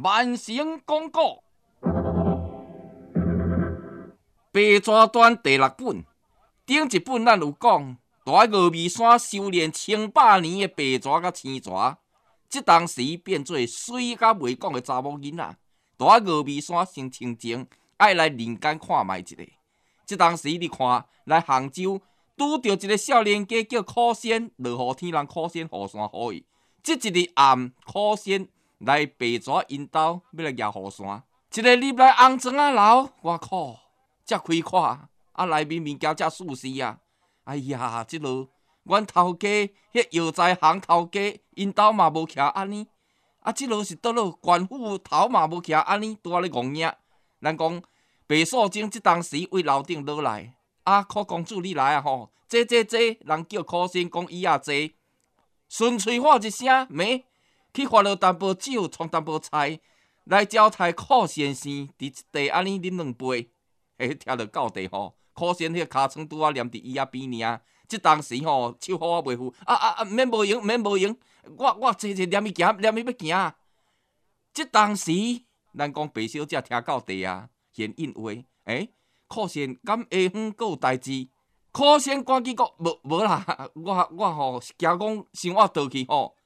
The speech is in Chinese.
万成公告。白蛇传第6本，顶一本咱有讲，在峨眉山修炼1000年的白蛇甲青蛇，即当时变做水甲袂讲的查某囡仔，在峨眉山生清净，爱来人间看卖一下。即当时你看来杭州，拄着一个少年家叫苦仙，落雨天人苦仙雨伞雨伊。即一日暗，苦仙来白蛇因兜要来举雨伞，一个入来红砖仔楼，我靠！遮开看，内面物件遮舒适啊！哎呀，即落阮头家迄药材行头家，因兜嘛无徛安尼。即落是倒落官府头嘛无徛安尼，拄仔咧戆影。咱讲白素贞即当时为楼顶落来，苦公主你来啊吼！坐，人叫苦仙讲椅仔坐，顺嘴喊一声没，去发落淡薄酒，冲淡薄菜，来招待苦先生伫一地安尼啉两杯。听着到地吼，苦仙迄个尻川拄仔黏伫椅仔边尔。即当时吼，手好啊袂赴，免无用，我坐黏伊行，黏伊要行。即当时，咱讲白小姐听到地啊，现应话，苦仙敢下昏阁有代志？苦仙赶紧讲无啦，我吼惊讲生活倒去吼，